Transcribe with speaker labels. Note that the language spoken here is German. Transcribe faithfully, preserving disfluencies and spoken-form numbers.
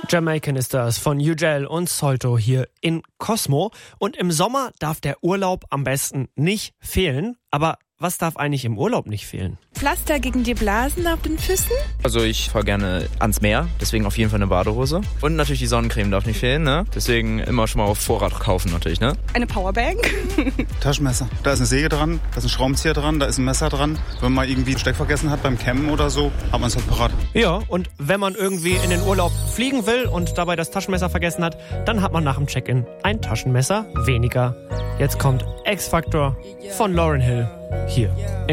Speaker 1: Jamaican ist das von Ugel und Solto hier in Cosmo. Und im Sommer darf der Urlaub am besten nicht fehlen. Aber was darf eigentlich im Urlaub nicht fehlen?
Speaker 2: Pflaster gegen die Blasen auf den Füßen?
Speaker 3: Also ich fahre gerne ans Meer, deswegen auf jeden Fall eine Badehose. Und natürlich die Sonnencreme darf nicht fehlen, ne? Deswegen immer schon mal auf Vorrat kaufen natürlich, ne?
Speaker 2: Eine Powerbank?
Speaker 4: Taschenmesser. Da ist eine Säge dran, da ist ein Schraubenzieher dran, da ist ein Messer dran. Wenn man irgendwie ein Steck vergessen hat beim Campen oder so, hat man es halt parat.
Speaker 1: Ja, und wenn man irgendwie in den Urlaub fliegen will und dabei das Taschenmesser vergessen hat, dann hat man nach dem Check-in ein Taschenmesser weniger. Jetzt kommt X-Factor von Lauryn Hill hier.